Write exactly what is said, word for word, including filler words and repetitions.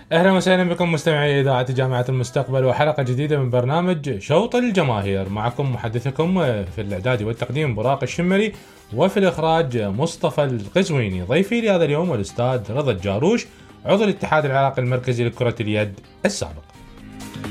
اهلا وسهلا بكم مستمعي اذاعه جامعه المستقبل وحلقه جديده من برنامج شوط الجماهير. معكم محدثكم في الاعداد والتقديم براق الشمري، وفي الاخراج مصطفى القزويني. ضيفي لهذا اليوم الاستاذ رضا الجاروش، عضو الاتحاد العراقي المركزي لكره اليد السابق.